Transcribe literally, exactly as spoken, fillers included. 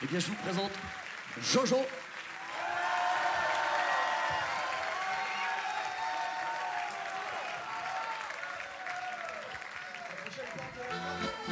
Eh bien, je vous présente Jojo. La prochaine porte.